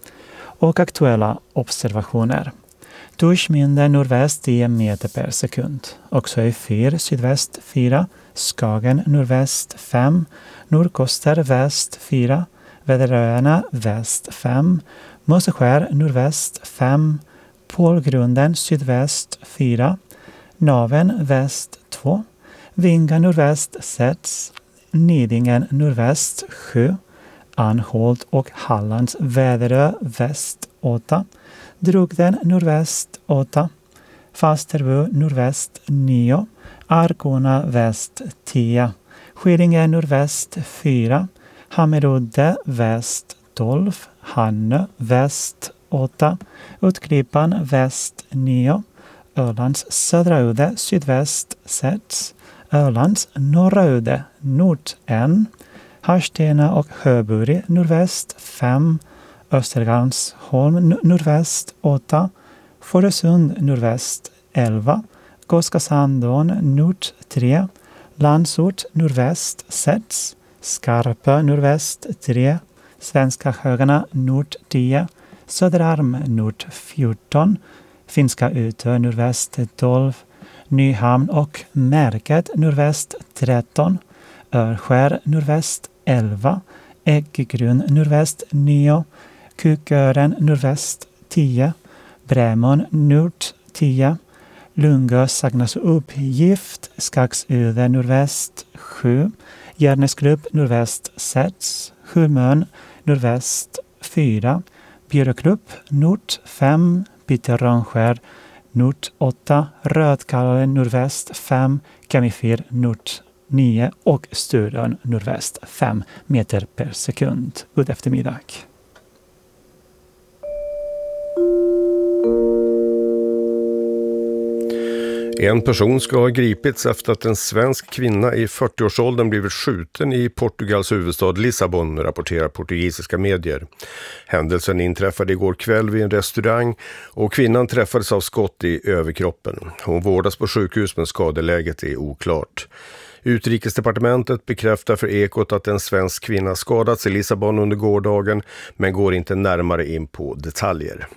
Och aktuella observationer. Duschminde nordväst 10 meter per sekund. Också i 4 sydväst 4. Skagen nordväst 5. Nordkoster väst 4. Väderöarna väst 5. Moseskär nordväst 5. Pålgrunden sydväst 4. Naven väst 2. Vinga nordväst 6. Nidingen nordväst 7. Anholt och Hallands Väderö väst 8. Drugden nordväst 8. Fasterbo nordväst 9. Arkona väst 10. Skillinge nordväst 4. Hammerudde väst 12. Hannö väst 8, Utklippan väst 9, Ölands södra udde sydväst 6, Ölands norra udde nord 1, Harstena och Höburi nordväst 5, Östergarnsholm nordväst 8, Fårösund nordväst 11, Gotska Sandon nord 3, Landsort nordväst 6, Skarpö nordväst 3, Svenska Högarna nord 10, Söderarm nord 14, Finska Utö nordväst 12, Nyhamn och Märket nordväst 13, Örskär nordväst 11, Ägggrun nordväst 9, Kukören nordväst 10, Brämon nord 10, Lungö Sagnas uppgift, Skagsöde nordväst 7, Järnesklubb nordväst 6, Hulmön nordväst 4, Björklubb nord 5, Bitterrönskär nord 8, Rödkallen nordväst 5, Kamifir nord 9 och Sturön nordväst 5 meter per sekund. God eftermiddag. En person ska ha gripits efter att en svensk kvinna i 40-årsåldern blivit skjuten i Portugals huvudstad Lissabon, rapporterar portugisiska medier. Händelsen inträffade igår kväll vid en restaurang och kvinnan träffades av skott i överkroppen. Hon vårdas på sjukhus men skadeläget är oklart. Utrikesdepartementet bekräftar för Ekot att en svensk kvinna skadats i Lissabon under gårdagen men går inte närmare in på detaljer.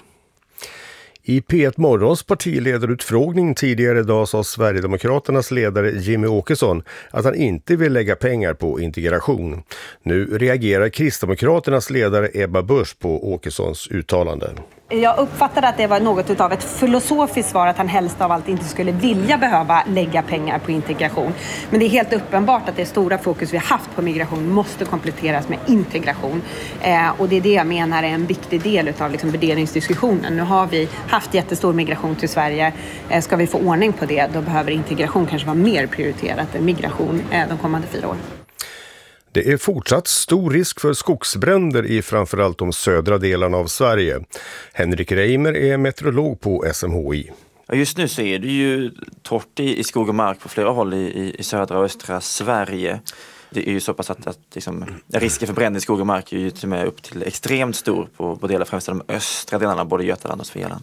I P1 Morgons partiledarutfrågning tidigare idag sa Sverigedemokraternas ledare Jimmy Åkesson att han inte vill lägga pengar på integration. Nu reagerar Kristdemokraternas ledare Ebba Busch på Åkessons uttalande. Jag uppfattade att det var något av ett filosofiskt svar att han helst av allt inte skulle vilja behöva lägga pengar på integration. Men det är helt uppenbart att det stora fokus vi har haft på migration måste kompletteras med integration. Och det är det jag menar är en viktig del av värderingsdiskussionen. Nu har vi haft jättestor migration till Sverige. Ska vi få ordning på det, då behöver integration kanske vara mer prioriterat än migration de kommande 4 år. Det är fortsatt stor risk för skogsbränder i framförallt de södra delarna av Sverige. Henrik Reimer är meteorolog på SMHI. Just nu så är det ju torrt i skog och mark på flera håll i södra och östra Sverige. Det är ju så pass att risken för bränder i skog och mark är ju till och med upp till extremt stor på delar, främst de östra delarna, både Götaland och Svealand.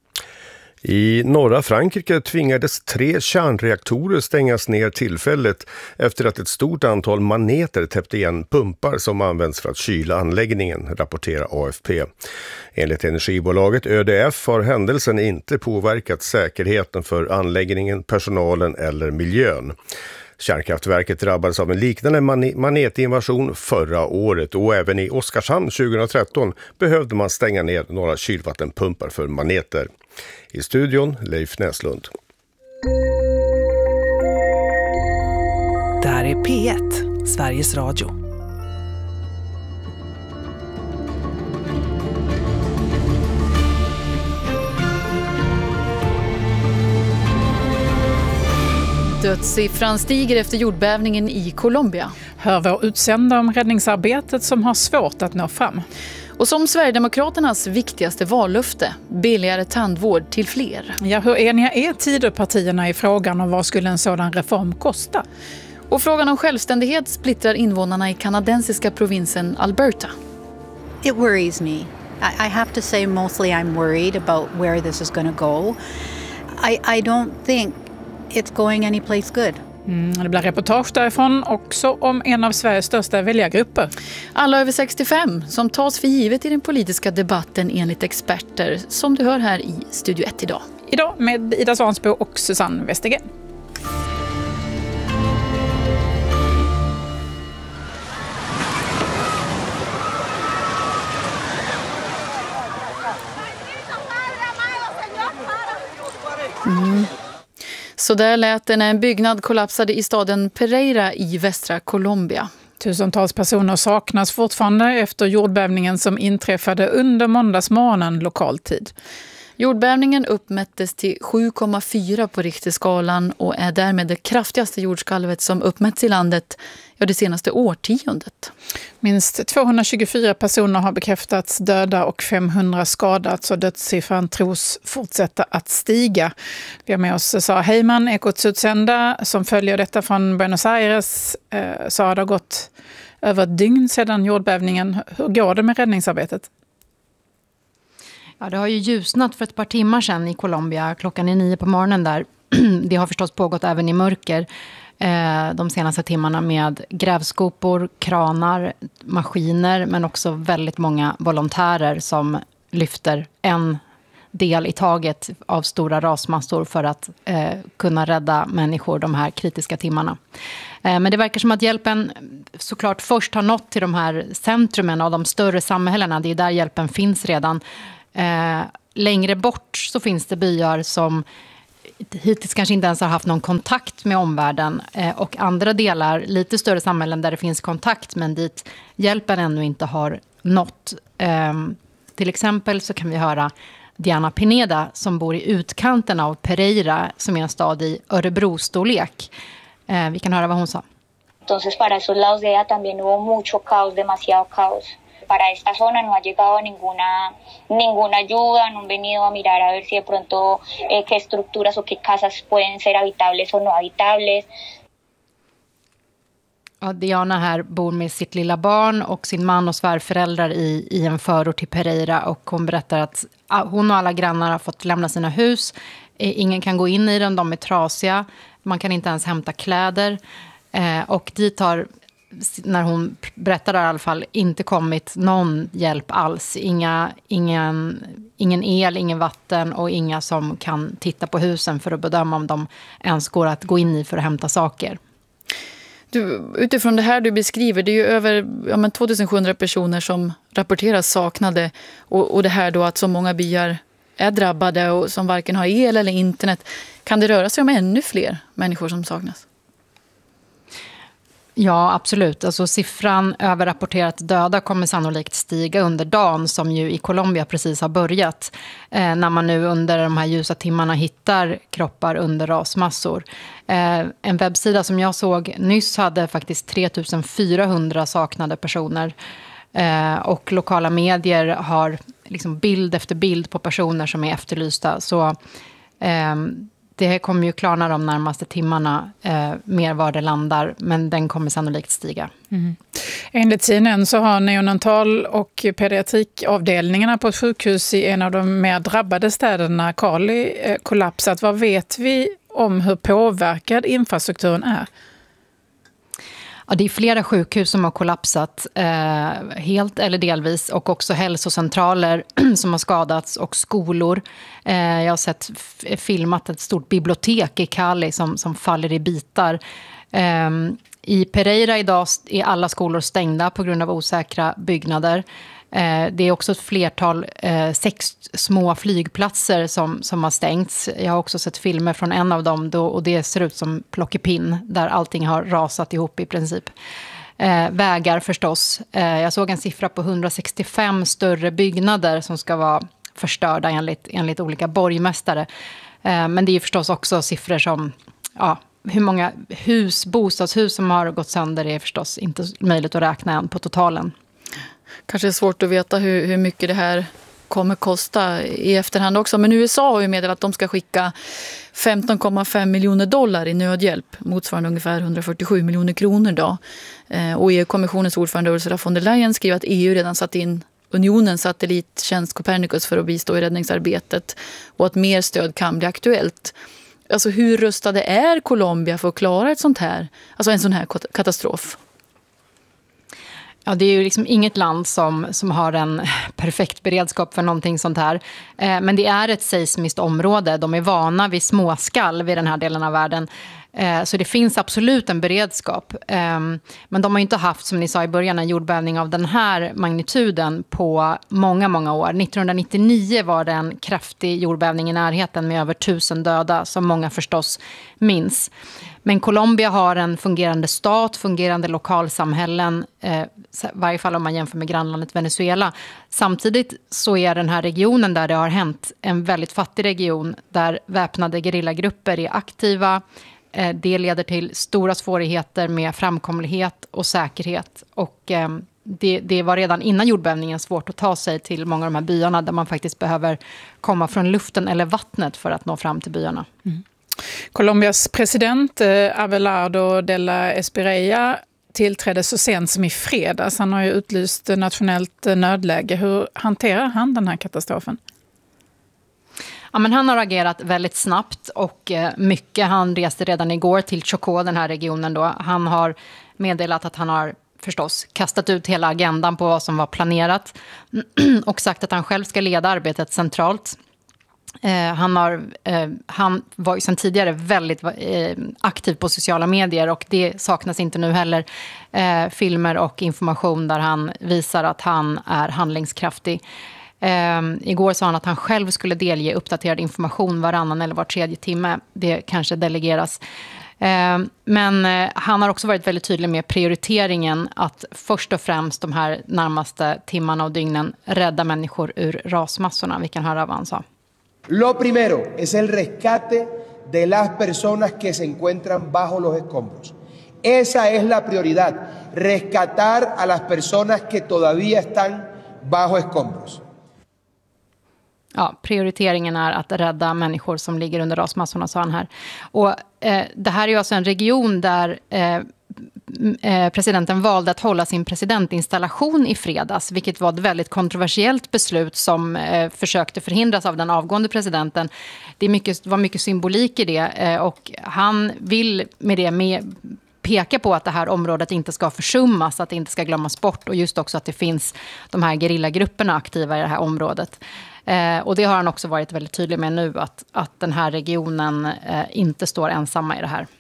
I norra Frankrike tvingades 3 kärnreaktorer stängas ner tillfälligt efter att ett stort antal maneter täppte igen pumpar som används för att kyla anläggningen, rapporterar AFP. Enligt energibolaget ÖDF har händelsen inte påverkat säkerheten för anläggningen, personalen eller miljön. Kärnkraftverket drabbades av en liknande manetinvasion förra året och även i Oskarshamn 2013 behövde man stänga ner några kylvattenpumpar för maneter. I studion Leif Näslund. Där är P1, Sveriges Radio. Dödssiffran stiger efter jordbävningen i Colombia. Hör vår utsända om räddningsarbetet som har svårt att nå fram. Och som Sverigedemokraternas viktigaste vallöfte, billigare tandvård till fler. Ja, hur eniga är Tidöpartierna i frågan om vad skulle en sådan reform kosta? Och frågan om självständighet splittrar invånarna i kanadensiska provinsen Alberta. It worries me. I have to say mostly I'm worried about where this is going to go. I don't think it's going anyplace good. Det blir reportage därifrån också om en av Sveriges största väljargrupper. Alla över 65 som tas för givet i den politiska debatten enligt experter, som du hör här i Studio 1 idag. Idag med Ida Svansbo och Susanne Westergren. Så där lät det när en byggnad kollapsade i staden Pereira i västra Colombia. Tusentals personer saknas fortfarande efter jordbävningen som inträffade under måndagsmorgonen lokal tid. Jordbävningen uppmättes till 7,4 på Richterskalan och är därmed det kraftigaste jordskalvet som uppmätts i landet det senaste årtiondet. Minst 224 personer har bekräftats döda och 500 skadats och dödssiffran tros fortsätta att stiga. Vi har med oss Sara Heyman, Ekots utsända, som följer detta från Buenos Aires. Sara, det har gått över ett dygn sedan jordbävningen. Hur går det med räddningsarbetet? Ja, det har ju ljusnat för ett par timmar sedan i Colombia. Klockan är 9 på morgonen där. Det har förstås pågått även i mörker de senaste timmarna med grävskopor, kranar, maskiner men också väldigt många volontärer som lyfter en del i taget av stora rasmassor för att kunna rädda människor de här kritiska timmarna. Men det verkar som att hjälpen såklart först har nått till de här centrumen av de större samhällena. Det är där hjälpen finns redan. Längre bort så finns det byar som hittills kanske inte ens har haft någon kontakt med omvärlden och andra delar, lite större samhällen där det finns kontakt men dit hjälpen ännu inte har nått. Till exempel så kan vi höra Diana Pineda som bor i utkanten av Pereira som är en stad i Örebro-storlek. Vi kan höra vad hon sa. Entonces para esos lados de ella también hubo mucho caos, demasiado caos. Para esta zona no ha llegado ninguna ayuda, no han venido a mirar a ver si de pronto qué estructuras o qué casas pueden ser habitables o no habitables. Ja, Diana här bor med sitt lilla barn och sin man och svärföräldrar i en förort till Pereira och hon berättar att hon och alla grannar har fått lämna sina hus. Ingen kan gå in i dem, de är trasiga. Man kan inte ens hämta kläder och dit har, när hon berättar i alla fall, inte kommit någon hjälp alls. Ingen el, ingen vatten och inga som kan titta på husen för att bedöma om de ens går att gå in i för att hämta saker. Utifrån det här du beskriver, det är ju över 2700 personer som rapporteras saknade och det här då att så många byar är drabbade och som varken har el eller internet. Kan det röra sig om ännu fler människor som saknas? Ja, absolut. Alltså, siffran över rapporterat döda kommer sannolikt stiga under dagen som ju i Colombia precis har börjat. När man nu under de här ljusa timmarna hittar kroppar under rasmassor. En webbsida som jag såg nyss hade faktiskt 3400 saknade personer. Och lokala medier har liksom bild efter bild på personer som är efterlysta. Så det kommer ju klarna de närmaste timmarna mer var det landar, men den kommer sannolikt stiga. Mm. Enligt CNN så har neonatal- och pediatrikavdelningarna på ett sjukhus i en av de mer drabbade städerna, Cali, kollapsat. Vad vet vi om hur påverkad infrastrukturen är? Ja, det är flera sjukhus som har kollapsat helt eller delvis och också hälsocentraler som har skadats och skolor. Jag har sett filmat ett stort bibliotek i Cali som faller i bitar. I Pereira idag är alla skolor stängda på grund av osäkra byggnader. Det är också ett flertal 6 små flygplatser som har stängts. Jag har också sett filmer från en av dem och det ser ut som plockepinn där allting har rasat ihop i princip. Vägar förstås. Jag såg en siffra på 165 större byggnader som ska vara förstörda enligt olika borgmästare. Men det är förstås också siffror som hur många bostadshus som har gått sönder är förstås inte möjligt att räkna än på totalen. Kanske är svårt att veta hur mycket det här kommer kosta i efterhand också. Men USA har ju meddelat att de ska skicka $15,5 miljoner i nödhjälp, motsvarande ungefär 147 miljoner kronor då. Och EU-kommissionens ordförande Ursula von der Leyen skriver att EU redan satt in unionens satellittjänst Copernicus för att bistå i räddningsarbetet och att mer stöd kan bli aktuellt. Alltså hur rustade är Colombia för att klara en sån här katastrof? Ja, det är ju liksom inget land som har en perfekt beredskap för någonting sånt här. Men det är ett seismiskt område. De är vana vid småskalv i den här delen av världen. Så det finns absolut en beredskap. Men de har inte haft, som ni sa i början, en jordbävning av den här magnituden på många, många år. 1999 var det en kraftig jordbävning i närheten med över 1000 döda, som många förstås minns. Men Colombia har en fungerande stat, fungerande lokalsamhällen, i varje fall om man jämför med grannlandet Venezuela. Samtidigt så är den här regionen där det har hänt en väldigt fattig region där väpnade gerillagrupper är aktiva. Det leder till stora svårigheter med framkomlighet och säkerhet. Och det var redan innan jordbävningen svårt att ta sig till många av de här byarna där man faktiskt behöver komma från luften eller vattnet för att nå fram till byarna. Mm. Colombias president Abelardo de la Espriella tillträdde så sent som i fredags. Han har ju utlyst nationellt nödläge. Hur hanterar han den här katastrofen? Ja, men han har agerat väldigt snabbt och mycket. Han reste redan igår till Chocó, den här regionen då. Han har meddelat att han har förstås kastat ut hela agendan på vad som var planerat och sagt att han själv ska leda arbetet centralt. Han var ju sedan tidigare väldigt aktiv på sociala medier och det saknas inte nu heller filmer och information där han visar att han är handlingskraftig. Igår sa han att han själv skulle delge uppdaterad information varannan eller var tredje timme. Det kanske delegeras. Men han har också varit väldigt tydlig med prioriteringen att först och främst de här närmaste timmarna och dygnen rädda människor ur rasmassorna. Vi kan höra vad han sa. Lo primero es el rescate de las personas que se encuentran bajo los escombros. Esa es la prioridad, rescatar a las personas que todavía están bajo escombros. Ja, prioriteringen är att rädda människor som ligger under rasmassorna, sa han här. Och det här är ju alltså en region där presidenten valde att hålla sin presidentinstallation i fredags, vilket var ett väldigt kontroversiellt beslut som försökte förhindras av den avgående presidenten. Var mycket symbolik i det och han vill med det peka på att det här området inte ska försummas, att det inte ska glömmas bort och just också att det finns de här gerillagrupperna aktiva i det här området. Och det har han också varit väldigt tydlig med nu, att den här regionen inte står ensamma i det här.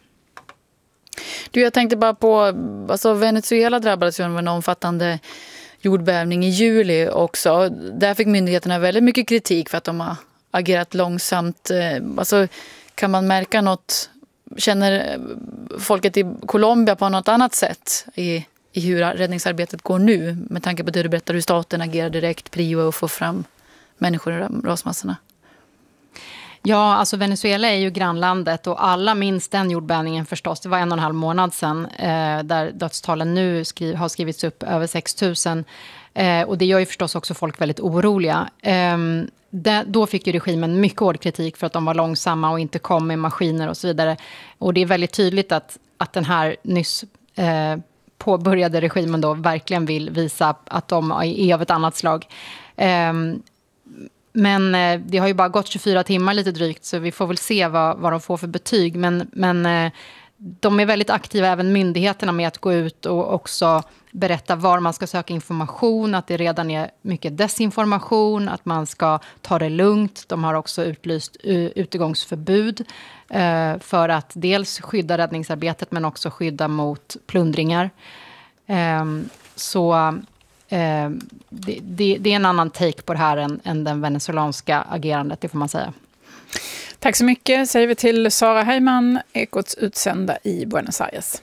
Du, jag tänkte bara på, alltså Venezuela drabbades ju av en omfattande jordbävning i juli också. Där fick myndigheterna väldigt mycket kritik för att de har agerat långsamt. Alltså, kan man märka något, känner folket i Colombia på något annat sätt i hur räddningsarbetet går nu? Med tanke på det du berättar, hur staten agerar direkt, prio och få fram människor i rasmassorna. Ja, alltså Venezuela är ju grannlandet och alla minns den jordbävningen förstås. Det var 1,5 månad sedan där dödstalen nu har skrivits upp över 6 000. Och det gör ju förstås också folk väldigt oroliga. Då fick ju regimen mycket hård kritik för att de var långsamma och inte kom med maskiner och så vidare. Och det är väldigt tydligt att den här nyss påbörjade regimen då verkligen vill visa att de är av ett annat slag. Men det har ju bara gått 24 timmar lite drygt, så vi får väl se vad de får för betyg. Men de är väldigt aktiva, även myndigheterna, med att gå ut och också berätta var man ska söka information, att det redan är mycket desinformation, att man ska ta det lugnt. De har också utlyst utegångsförbud för att dels skydda räddningsarbetet men också skydda mot plundringar. Det är en annan take på det här än den venezuelanska agerandet, det får man säga. Tack så mycket säger vi till Sara Heyman, Ekots utsända i Buenos Aires.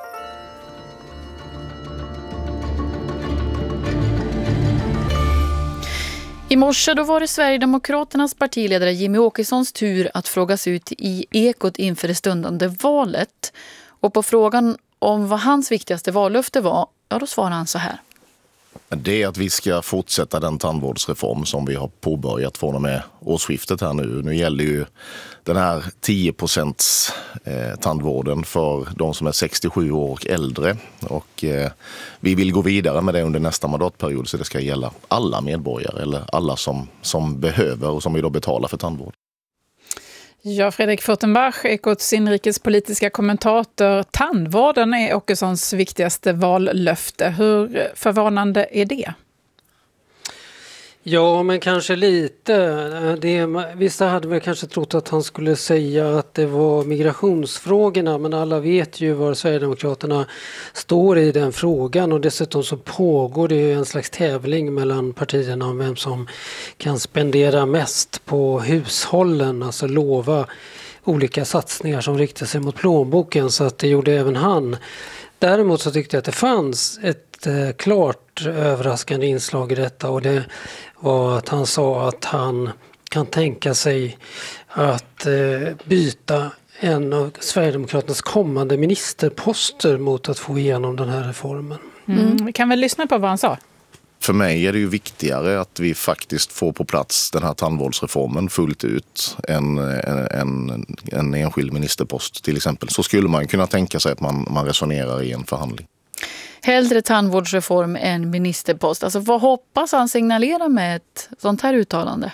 I morse då var det Sverigedemokraternas partiledare Jimmy Åkessons tur att frågas ut i Ekot inför det stundande valet. Och på frågan om vad hans viktigaste vallöfte var, ja då svarade han så här. Det är att vi ska fortsätta den tandvårdsreform som vi har påbörjat från och med årsskiftet här nu. Nu gäller ju den här 10% tandvården för de som är 67 år och äldre. Och vi vill gå vidare med det under nästa mandatperiod, så det ska gälla alla medborgare eller alla som behöver och som vi då betalar för tandvård. Ja, Fredrik Furtenbach, Ekots inrikespolitiska kommentator. Tandvården är Åkessons viktigaste vallöfte. Hur förvånande är det? Ja, men kanske lite. Vissa hade väl kanske trott att han skulle säga att det var migrationsfrågorna, men alla vet ju var Sverigedemokraterna står i den frågan, och dessutom så pågår det ju en slags tävling mellan partierna om vem som kan spendera mest på hushållen, alltså lova olika satsningar som riktar sig mot plånboken, så att det gjorde även han. Däremot så tyckte jag att det fanns ett klart överraskande inslag i detta, och det var att han sa att han kan tänka sig att byta en av Sverigedemokraternas kommande ministerposter mot att få igenom den här reformen. Vi kan väl lyssna på vad han sa. För mig är det ju viktigare att vi faktiskt får på plats den här tandvårdsreformen fullt ut än en enskild ministerpost till exempel. Så skulle man kunna tänka sig att man resonerar i en förhandling. Hellre tandvårdsreform än ministerpost. Alltså, vad hoppas han signalera med ett sånt här uttalande?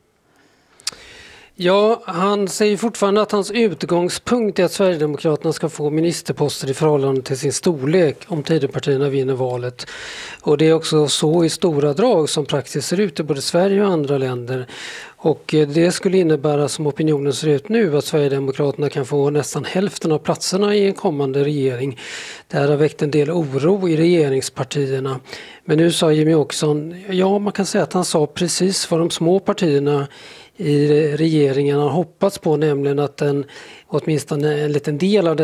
Ja, han säger fortfarande att hans utgångspunkt är att Sverigedemokraterna ska få ministerposter i förhållande till sin storlek om Tidöpartierna vinner valet. Och det är också så i stora drag som praxis ser ut i både Sverige och andra länder. Och det skulle innebära, som opinionen ser ut nu, att Sverigedemokraterna kan få nästan hälften av platserna i en kommande regering. Det här har väckt en del oro i regeringspartierna. Men nu sa Jimmie Åkesson, ja, man kan säga att han sa precis vad de små partierna i regeringen har hoppats på, nämligen att åtminstone en liten del av